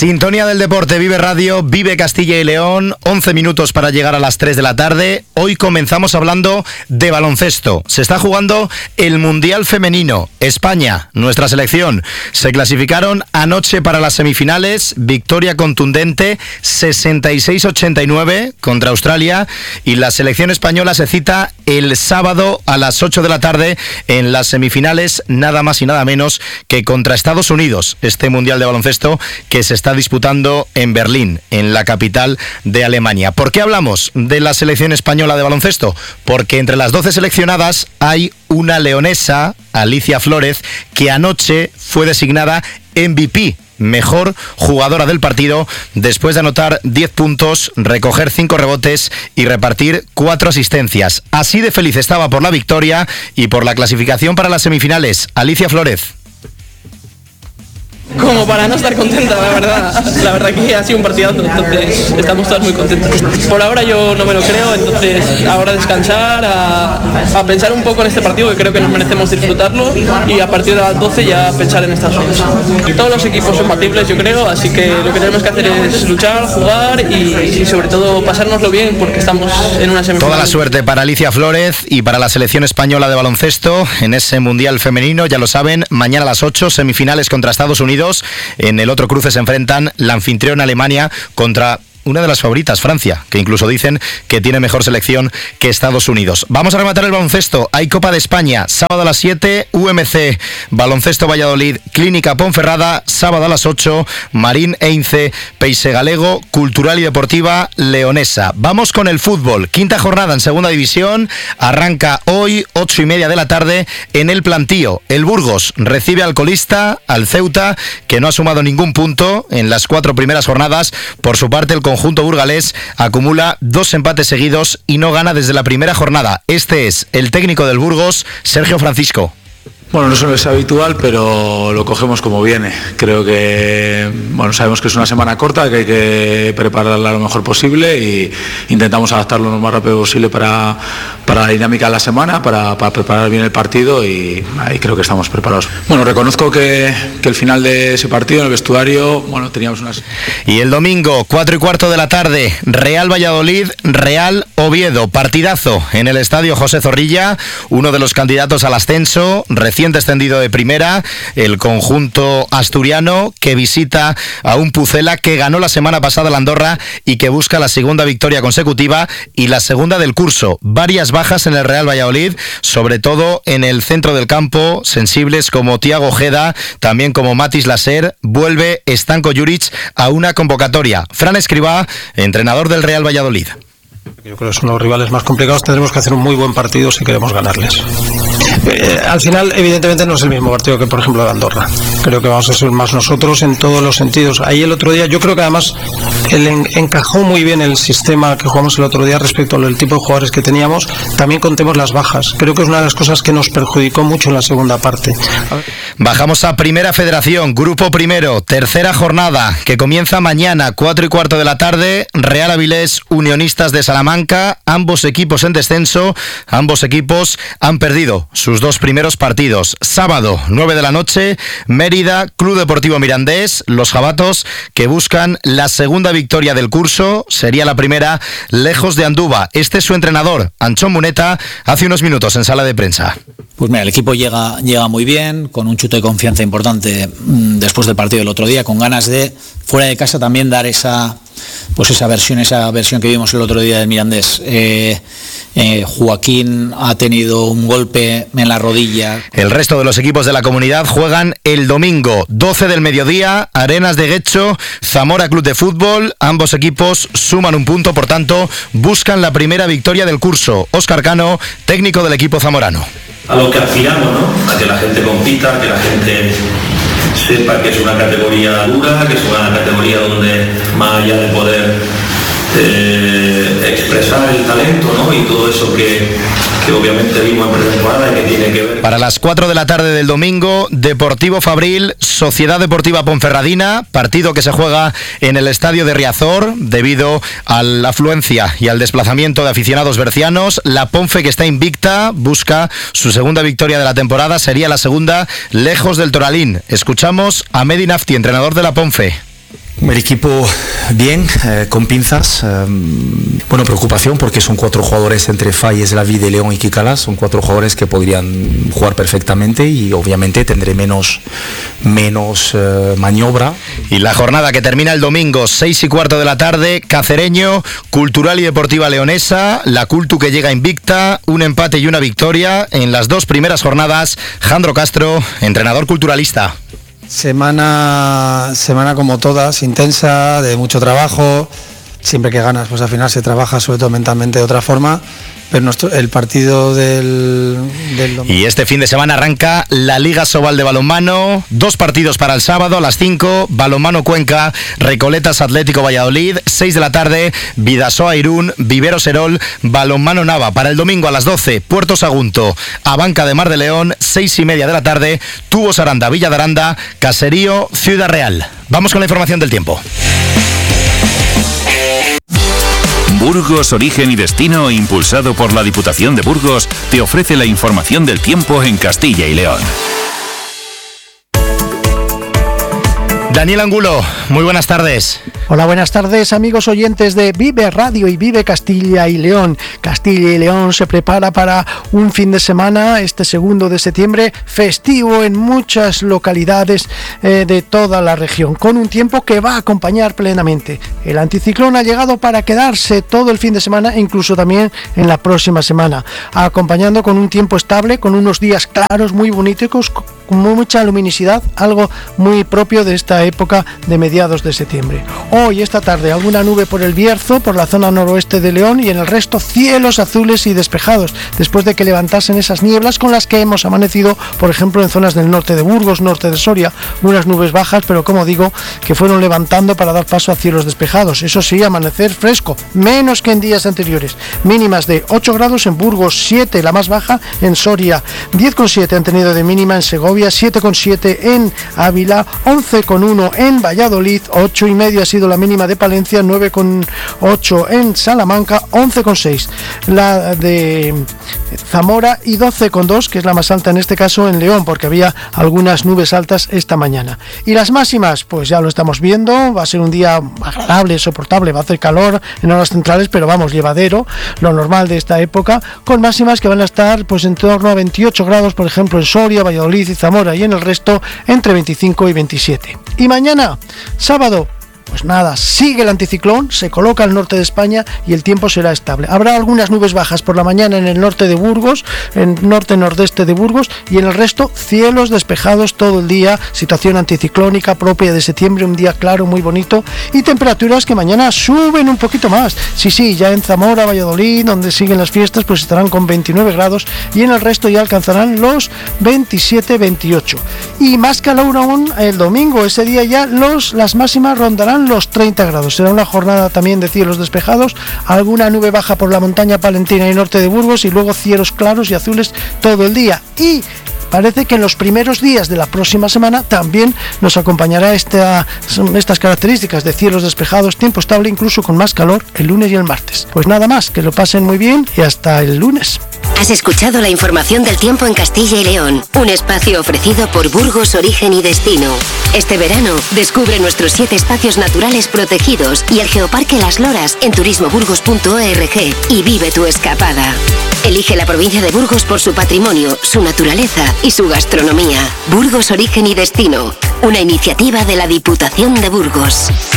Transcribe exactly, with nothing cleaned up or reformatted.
Sintonía del deporte, Vive Radio, Vive Castilla y León, once minutos para llegar a las tres de la tarde. Hoy comenzamos hablando de baloncesto. Se está jugando el Mundial Femenino. España, nuestra selección, se clasificaron anoche para las semifinales. Victoria contundente, sesenta y seis a ochenta y nueve contra Australia. Y la selección española se cita el sábado a las ocho de la tarde en las semifinales, nada más y nada menos que contra Estados Unidos. Este Mundial de baloncesto que se está disputando en Berlín, en la capital de Alemania. ¿Por qué hablamos de la selección española de baloncesto? Porque entre las doce seleccionadas hay una leonesa, Alicia Flórez, que anoche fue designada M V P, mejor jugadora del partido, después de anotar diez puntos, recoger cinco rebotes y repartir cuatro asistencias. Así de feliz estaba por la victoria y por la clasificación para las semifinales. Alicia Flórez. Como para no estar contenta, la verdad. La verdad que ha sido un partidazo, entonces estamos todos muy contentos. Por ahora yo no me lo creo, entonces ahora descansar, a, a pensar un poco en este partido, que creo que nos merecemos disfrutarlo, y a partir de las doce ya pensar en estas cosas. Todos los equipos son batibles, yo creo, así que lo que tenemos que hacer es luchar, jugar y, y sobre todo pasárnoslo bien, porque estamos en una semifinal. Toda la suerte para Alicia Flórez y para la selección española de baloncesto en ese Mundial Femenino, ya lo saben, mañana a las ocho, semifinales contra Estados Unidos. En el otro cruce se enfrentan la anfitriona Alemania contra una de las favoritas, Francia, que incluso dicen que tiene mejor selección que Estados Unidos. Vamos a rematar el baloncesto. Hay Copa de España, sábado a las siete, U M C, Baloncesto Valladolid, Clínica Ponferrada, sábado a las ocho, Marín Eince, Peixe Galego, Cultural y Deportiva Leonesa. Vamos con el fútbol, quinta jornada en segunda división, arranca hoy, ocho y media de la tarde, en el Plantío. El Burgos recibe al colista, al Ceuta, que no ha sumado ningún punto en las cuatro primeras jornadas. Por su parte, el conjunto burgalés acumula dos empates seguidos y no gana desde la primera jornada. Este es el técnico del Burgos, Sergio Francisco. Bueno, no es habitual, pero lo cogemos como viene. Creo que, bueno, sabemos que es una semana corta, que hay que prepararla lo mejor posible y intentamos adaptarlo lo más rápido posible para, para la dinámica de la semana, para, para preparar bien el partido y ahí creo que estamos preparados. Bueno, reconozco que, que el final de ese partido en el vestuario, bueno, teníamos unas... Y el domingo, cuatro y cuarto de la tarde, Real Valladolid, Real Oviedo. Partidazo en el estadio José Zorrilla, uno de los candidatos al ascenso, recién descendido de primera, el conjunto asturiano que visita a un Pucela que ganó la semana pasada la Andorra y que busca la segunda victoria consecutiva y la segunda del curso. Varias bajas en el Real Valladolid, sobre todo en el centro del campo, sensibles como Tiago Ojeda, también como Matis Laser. Vuelve Stanko Juric a una convocatoria. Fran Escribá, entrenador del Real Valladolid. Yo creo que son los rivales más complicados. Tendremos que hacer un muy buen partido si queremos ganarles. Eh, al final, evidentemente, no es el mismo partido que, por ejemplo, de Andorra. Creo que vamos a ser más nosotros en todos los sentidos. Ahí el otro día, yo creo que además él en, encajó muy bien el sistema que jugamos el otro día respecto al tipo de jugadores que teníamos. También contemos las bajas. Creo que es una de las cosas que nos perjudicó mucho en la segunda parte. Bajamos a Primera Federación, Grupo Primero, tercera jornada, que comienza mañana, cuatro y cuarto de la tarde. Real Avilés, Unionistas de Salamanca, ambos equipos en descenso, ambos equipos han perdido sus dos primeros partidos. Sábado, nueve de la noche, Mérida, Club Deportivo Mirandés, los jabatos que buscan la segunda victoria del curso, sería la primera lejos de Andúba. Este es su entrenador, Anchón Muneta, hace unos minutos en sala de prensa. Pues mira, el equipo llega, llega muy bien, con un chute de confianza importante mmm, después del partido del otro día, con ganas de, fuera de casa, también dar esa... pues esa versión, esa versión que vimos el otro día del Mirandés. Eh, eh, Joaquín ha tenido un golpe en la rodilla. El resto de los equipos de la comunidad juegan el domingo, doce del mediodía, Arenas de Guecho, Zamora Club de Fútbol. Ambos equipos suman un punto, por tanto, buscan la primera victoria del curso. Óscar Cano, técnico del equipo zamorano. A lo que aspiramos, ¿no? A que la gente compita, que la gente sepa que es una categoría dura, que es una categoría donde más allá de poder eh, expresar el talento, ¿no? Y todo eso que, que obviamente vimos en pretemporada y que tiene que ver. Para las cuatro de la tarde del domingo, Deportivo Fabril, Sociedad Deportiva Ponferradina, partido que se juega en el estadio de Riazor debido a la afluencia y al desplazamiento de aficionados bercianos. La Ponfe, que está invicta, busca su segunda victoria de la temporada, sería la segunda lejos del Toralín. Escuchamos a Medi Nafti, entrenador de la Ponfe. El equipo bien, eh, con pinzas, eh, bueno, preocupación porque son cuatro jugadores entre Falles, Lavid, León y Kikala, son cuatro jugadores que podrían jugar perfectamente y obviamente tendré menos, menos eh, maniobra. Y la jornada que termina el domingo, seis y cuarto de la tarde, Cacereño, Cultural y Deportiva Leonesa, la Cultu que llega invicta, un empate y una victoria en las dos primeras jornadas. Jandro Castro, entrenador culturalista. Semana, semana como todas, intensa, de mucho trabajo. Siempre que ganas, pues al final se trabaja sobre todo mentalmente de otra forma. Pero nuestro, el partido del, del domingo. Y este fin de semana arranca la Liga Sobal de balonmano. Dos partidos para el sábado a las cinco. Balonmano Cuenca, Recoletas Atlético Valladolid. seis de la tarde, Bidasoa Irún, Vivero Serol, Balonmano Nava. Para el domingo a las doce, Puerto Sagunto, Abanca de Mar de León. seis y media de la tarde, Tubos Aranda, Villa de Aranda, Caserío, Ciudad Real. Vamos con la información del tiempo. Burgos, Origen y Destino, impulsado por la Diputación de Burgos, te ofrece la información del tiempo en Castilla y León. Daniel Angulo, muy buenas tardes. Hola, buenas tardes, amigos oyentes de Vive Radio y Vive Castilla y León. Castilla y León se prepara para un fin de semana, este segundo de septiembre, festivo en muchas localidades eh, de toda la región, con un tiempo que va a acompañar plenamente. El anticiclón ha llegado para quedarse todo el fin de semana e incluso también en la próxima semana, acompañando con un tiempo estable, con unos días claros, muy bonitos, con mucha luminosidad, algo muy propio de esta época de mediados de septiembre. Hoy, esta tarde, alguna nube por el Bierzo, por la zona noroeste de León, y en el resto cielos azules y despejados, después de que levantasen esas nieblas con las que hemos amanecido, por ejemplo, en zonas del norte de Burgos, norte de Soria, unas nubes bajas, pero como digo, que fueron levantando para dar paso a cielos despejados. Eso sí, amanecer fresco, menos que en días anteriores. Mínimas de ocho grados en Burgos, siete la más baja en Soria, diez coma siete han tenido de mínima en Segovia, siete coma siete en Ávila, once coma uno en Valladolid, ocho y medio ha sido la mínima de Palencia, nueve coma ocho en Salamanca, once coma seis la de Zamora y doce coma dos, que es la más alta en este caso en León, porque había algunas nubes altas esta mañana. Y las máximas, pues ya lo estamos viendo, va a ser un día agradable, soportable, va a hacer calor en horas centrales, pero vamos, llevadero, lo normal de esta época, con máximas que van a estar pues en torno a veintiocho grados, por ejemplo en Soria, Valladolid y Zamora, y en el resto entre veinticinco y veintisiete. Y mañana, sábado, pues nada, sigue el anticiclón, se coloca al norte de España y el tiempo será estable. Habrá algunas nubes bajas por la mañana en el norte de Burgos, en norte-nordeste de Burgos, y en el resto cielos despejados todo el día, situación anticiclónica propia de septiembre, un día claro, muy bonito, y temperaturas que mañana suben un poquito más. Sí, sí, ya en Zamora, Valladolid, donde siguen las fiestas, pues estarán con veintinueve grados, y en el resto ya alcanzarán los veintisiete veintiocho. Y más calor aún el domingo, ese día ya los, las máximas rondarán los treinta grados. Será una jornada también de cielos despejados, alguna nube baja por la montaña palentina y norte de Burgos, y luego cielos claros y azules todo el día. Y parece que en los primeros días de la próxima semana también nos acompañará esta, estas características de cielos despejados, tiempo estable, incluso con más calor el lunes y el martes. Pues nada más, que lo pasen muy bien y hasta el lunes. Has escuchado la información del tiempo en Castilla y León, un espacio ofrecido por Burgos, Origen y Destino. Este verano, descubre nuestros siete espacios naturales protegidos y el Geoparque Las Loras en turismo burgos punto org y vive tu escapada. Elige la provincia de Burgos por su patrimonio, su naturaleza y su gastronomía. Burgos, Origen y Destino, una iniciativa de la Diputación de Burgos.